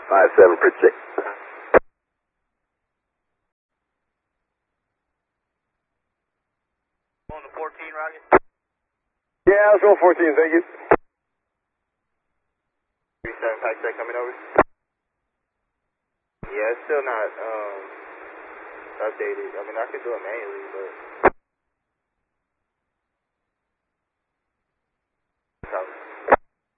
5-7 project. On the 14, Rocket? Yeah, let's roll 14, thank you. 37 pack check coming over. Yeah, it's still not updated. I mean, I could do it manually, but